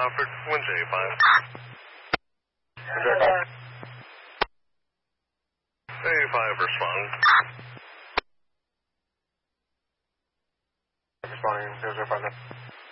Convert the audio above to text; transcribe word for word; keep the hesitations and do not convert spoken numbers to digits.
Alfred, one J five. J five responding. Responding, zero zero five.